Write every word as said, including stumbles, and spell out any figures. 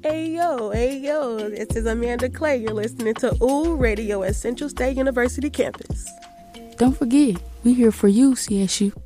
Hey yo, hey yo, this is Amanda Clay. You're listening to Ooh Radio at Central State University campus. Don't forget, we're here for you, C S U.